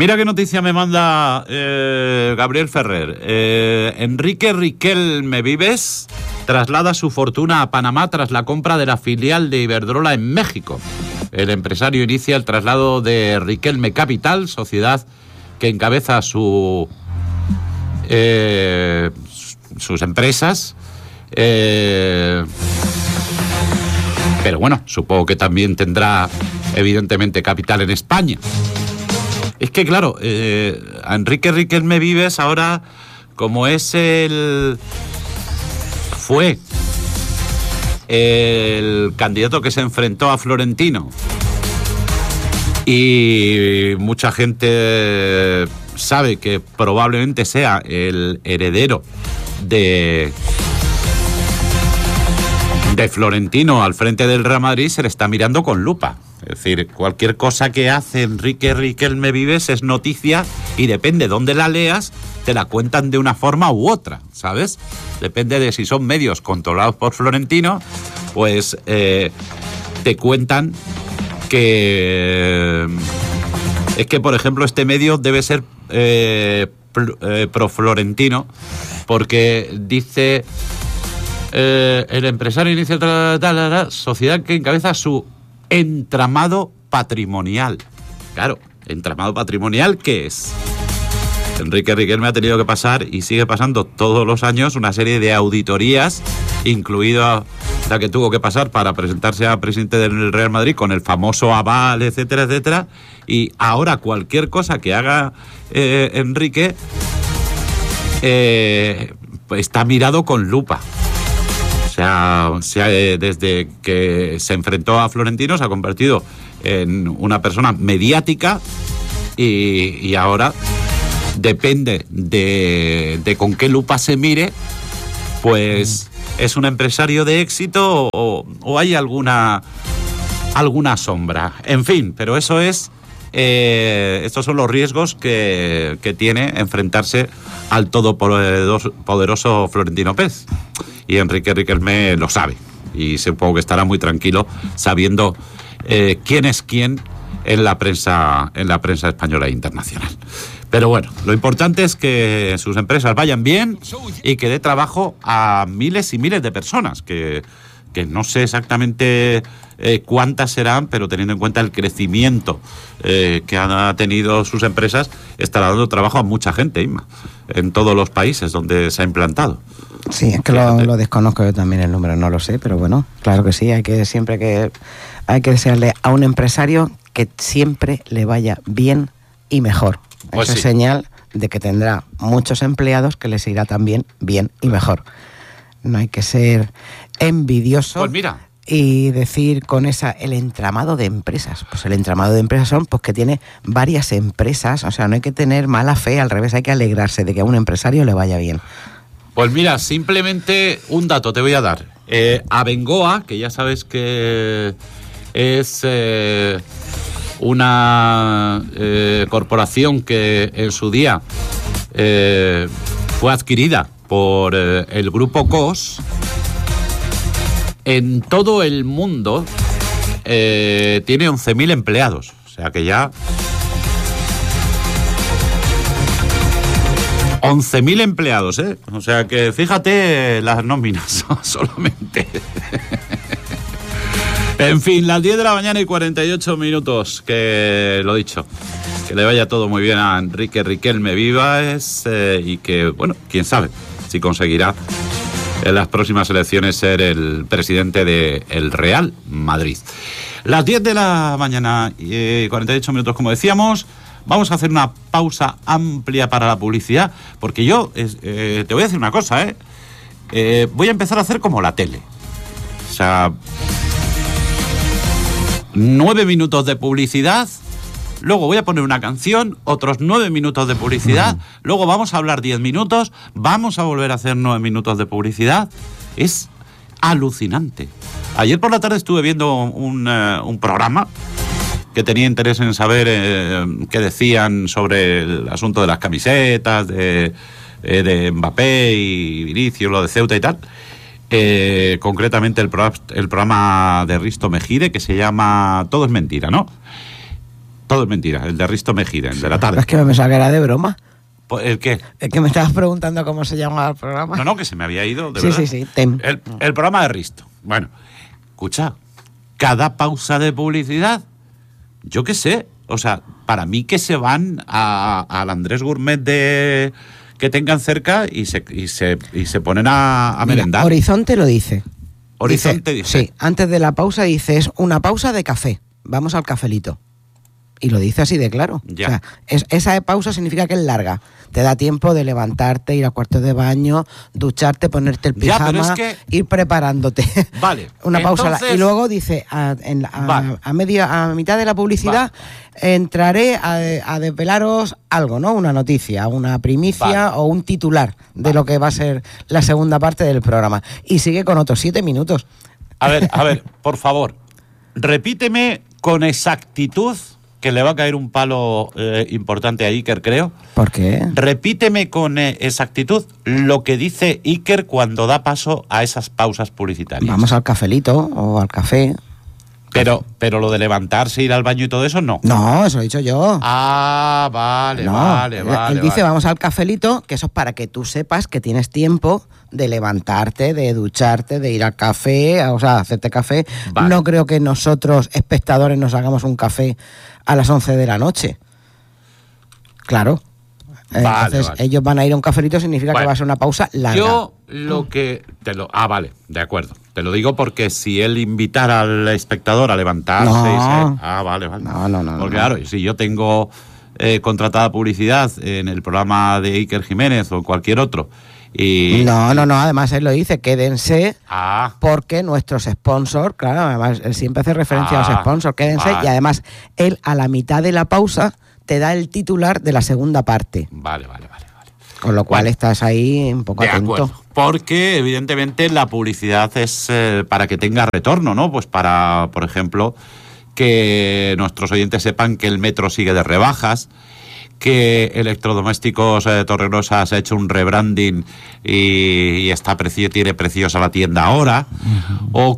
Mira qué noticia me manda Gabriel Ferrer. Enrique Riquelme Vives traslada su fortuna a Panamá tras la compra de la filial de Iberdrola en México. El empresario inicia el traslado de Riquelme Capital, sociedad que encabeza sus empresas. Pero bueno, supongo que también tendrá evidentemente capital en España. Es que claro, a Enrique Riquelme Vives ahora, como fue el candidato que se enfrentó a Florentino y mucha gente sabe que probablemente sea el heredero de Florentino al frente del Real Madrid, se le está mirando con lupa. Es decir, cualquier cosa que hace Enrique Riquelme Vives es noticia y depende de dónde la leas, te la cuentan de una forma u otra, ¿sabes? Depende de si son medios controlados por Florentino, pues te cuentan que... Es que, por ejemplo, este medio debe ser pro-florentino, porque dice... el empresario inicia sociedad que encabeza su entramado patrimonial. Claro, entramado patrimonial, ¿qué es? Enrique Riquelme ha tenido que pasar y sigue pasando todos los años una serie de auditorías, incluida la que tuvo que pasar para presentarse a presidente del Real Madrid con el famoso aval, etcétera, etcétera. Y ahora cualquier cosa que haga Enrique está mirado con lupa. O sea, desde que se enfrentó a Florentino se ha convertido en una persona mediática y ahora depende de con qué lupa se mire, pues es un empresario de éxito o hay alguna sombra. En fin, pero eso es... estos son los riesgos que tiene enfrentarse al todopoderoso Florentino Pérez. Y Enrique Riquelme lo sabe. Y supongo que estará muy tranquilo sabiendo quién es quién en la prensa española e internacional. Pero bueno, lo importante es que sus empresas vayan bien y que dé trabajo a miles y miles de personas, que no sé exactamente cuántas serán, pero teniendo en cuenta el crecimiento que han tenido sus empresas, estará dando trabajo a mucha gente, Inma, en todos los países donde se ha implantado. Sí, es que lo desconozco yo también el número, no lo sé, pero bueno, claro que sí, hay que desearle a un empresario que siempre le vaya bien y mejor. Pues Eso sí. es señal de que tendrá muchos empleados que les irá también bien y mejor. No hay que ser envidioso. Pues mira, y decir con el entramado de empresas. Pues el entramado de empresas son pues que tiene varias empresas, o sea, no hay que tener mala fe, al revés, hay que alegrarse de que a un empresario le vaya bien. pues mira, simplemente un dato te voy a dar. Abengoa, que ya sabes que es una corporación que en su día fue adquirida por el grupo COS, en todo el mundo tiene 11.000 empleados. O sea que ya... 11.000 empleados, ¿eh? O sea que fíjate las nóminas solamente. En fin, las 10 de la mañana y 48 minutos, que lo dicho, que le vaya todo muy bien a Enrique Riquelme Vives y que, bueno, quién sabe si conseguirá en las próximas elecciones ser el presidente del Real Madrid. Las 10 de la mañana y 48 minutos, como decíamos. Vamos a hacer una pausa amplia para la publicidad, porque yo te voy a decir una cosa, voy a empezar a hacer como la tele. O sea, 9 minutos de publicidad, luego voy a poner una canción, otros 9 minutos de publicidad, luego vamos a hablar 10 minutos, vamos a volver a hacer 9 minutos de publicidad. Es alucinante. Ayer por la tarde estuve viendo un programa que tenía interés en saber qué decían sobre el asunto de las camisetas, de Mbappé y Vinicius, lo de Ceuta y tal. Concretamente el programa de Risto Mejide, que se llama Todo es mentira, ¿no? Todo es mentira. El de Risto Mejide, el de la tarde. Es que me pensaba que era de broma. ¿El qué? Es que me estabas preguntando cómo se llamaba el programa. No, que se me había ido, de sí, verdad. Sí. El programa de Risto. Bueno, escucha, cada pausa de publicidad, yo qué sé, o sea, para mí que se van al Andrés Gourmet que tengan cerca y se ponen a merendar. Horizonte lo dice. Horizonte dice. Sí, antes de la pausa dice, es una pausa de café. Vamos al cafelito. Y lo dice así de claro. Ya. O sea, esa pausa significa que es larga. Te da tiempo de levantarte, ir al cuarto de baño, ducharte, ponerte el pijama, pero es que... ir preparándote. Vale. Una pausa. Entonces... Y luego dice, a mitad de la publicidad, entraré a desvelaros algo, ¿no? Una noticia, una primicia o un titular de lo que va a ser la segunda parte del programa. Y sigue con otros 7 minutos. A ver, por favor, repíteme con exactitud, que le va a caer un palo importante a Iker, creo. ¿Por qué? Repíteme con exactitud lo que dice Iker cuando da paso a esas pausas publicitarias. Vamos al cafelito o al café. Pero lo de levantarse, ir al baño y todo eso, no. No, eso lo he dicho yo. Ah, vale. Él dice, vamos al cafelito, que eso es para que tú sepas que tienes tiempo de levantarte, de ducharte, de ir al café, o sea, hacerte café. Vale. No creo que nosotros, espectadores, nos hagamos un café a las 11 de la noche. Claro. Entonces, ellos van a ir a un cafelito, significa que va a ser una pausa larga. Yo lo que... vale, de acuerdo. Te lo digo porque si él invitara al espectador a levantarse vale. No. Porque claro, si yo tengo contratada publicidad en el programa de Iker Jiménez o en cualquier otro... No, además él lo dice, quédense porque nuestros sponsors, claro, además él siempre hace referencia a los sponsors, quédense, y además él a la mitad de la pausa te da el titular de la segunda parte. Vale. Con lo cual estás ahí un poco atento. Acuerdo. Porque evidentemente la publicidad es para que tenga retorno, ¿no? Pues para, por ejemplo, que nuestros oyentes sepan que el metro sigue de rebajas, que Electrodomésticos Torregrosa ha hecho un rebranding y tiene preciosa la tienda ahora, o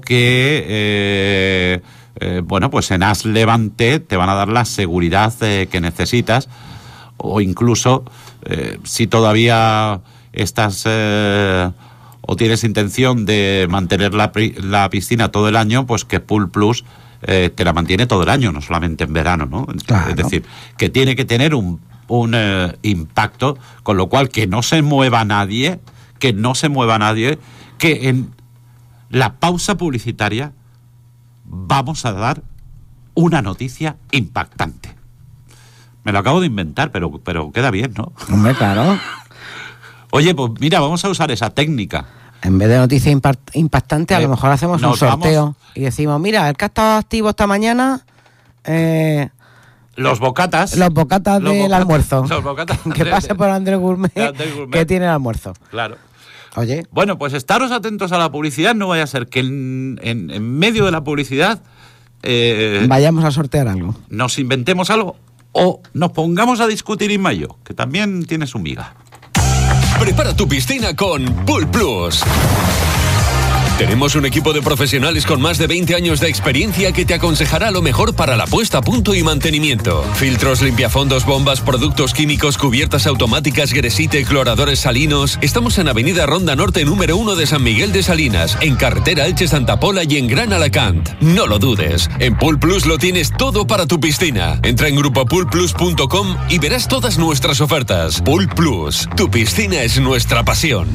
que pues en As Levante te van a dar la seguridad que necesitas, o incluso si todavía estás o tienes intención de mantener la piscina todo el año, pues que Pool Plus te la mantiene todo el año, no solamente en verano, ¿no? Claro. Es decir, que tiene que tener un impacto, con lo cual que no se mueva nadie, que en la pausa publicitaria vamos a dar una noticia impactante. Me lo acabo de inventar, pero queda bien, ¿no? Hombre, claro. Oye, pues mira, vamos a usar esa técnica. En vez de noticia impactante, a lo mejor hacemos un sorteo y decimos, mira, el que ha estado activo esta mañana... Los bocatas del almuerzo. Que pase por Andrés Gourmet, que tiene el almuerzo. Claro. Oye. Bueno, pues estaros atentos a la publicidad, no vaya a ser que en medio de la publicidad... vayamos a sortear algo. Nos inventemos algo o nos pongamos a discutir Inma y yo, que también tiene su miga. Prepara tu piscina con Pool Plus. Tenemos un equipo de profesionales con más de 20 años de experiencia que te aconsejará lo mejor para la puesta a punto y mantenimiento. Filtros, limpiafondos, bombas, productos químicos, cubiertas automáticas, gresite, cloradores salinos. Estamos en Avenida Ronda Norte número 1 de San Miguel de Salinas, en carretera Elche Santa Pola y en Gran Alacant. No lo dudes, en Pool Plus lo tienes todo para tu piscina. Entra en grupopoolplus.com y verás todas nuestras ofertas. Pool Plus, tu piscina es nuestra pasión.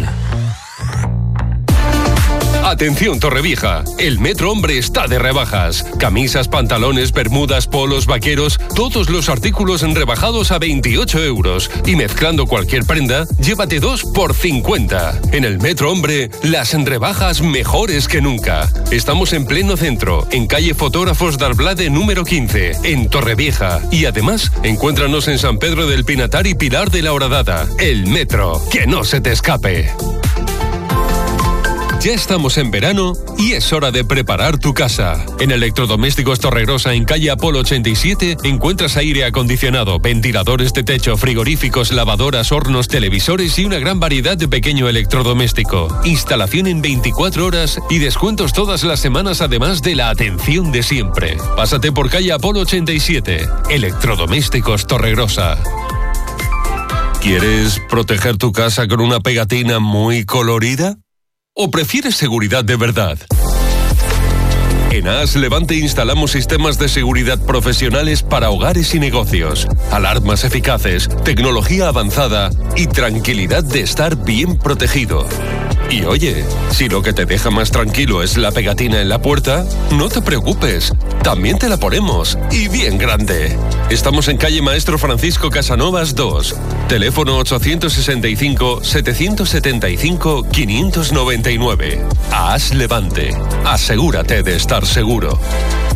Atención Torrevieja, el Metro Hombre está de rebajas. Camisas, pantalones, bermudas, polos, vaqueros, todos los artículos rebajados a 28 euros. Y mezclando cualquier prenda, llévate 2 por 50. En el Metro Hombre, las rebajas mejores que nunca. Estamos en pleno centro, en calle Fotógrafos d'Arblade número 15, en Torrevieja. Y además, encuéntranos en San Pedro del Pinatar y Pilar de la Horadada. El Metro, que no se te escape. Ya estamos en verano y es hora de preparar tu casa. En Electrodomésticos Torregrosa, en calle Apolo 87, encuentras aire acondicionado, ventiladores de techo, frigoríficos, lavadoras, hornos, televisores y una gran variedad de pequeño electrodoméstico. Instalación en 24 horas y descuentos todas las semanas, además de la atención de siempre. Pásate por calle Apolo 87. Electrodomésticos Torregrosa. ¿Quieres proteger tu casa con una pegatina muy colorida? ¿O prefieres seguridad de verdad? En AS Levante instalamos sistemas de seguridad profesionales para hogares y negocios, alarmas eficaces, tecnología avanzada y tranquilidad de estar bien protegido. Y oye, si lo que te deja más tranquilo es la pegatina en la puerta, no te preocupes, también te la ponemos, y bien grande. Estamos en calle Maestro Francisco Casanovas 2, teléfono 865-775-599. AS Levante, asegúrate de estar seguro.